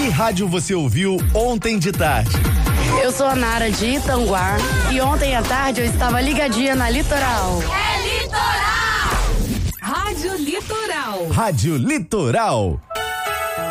Que rádio você ouviu ontem de tarde? Eu sou a Nara de Itanguá e ontem à tarde eu estava ligadinha na Litoral. É Litoral! Rádio Litoral. Rádio Litoral.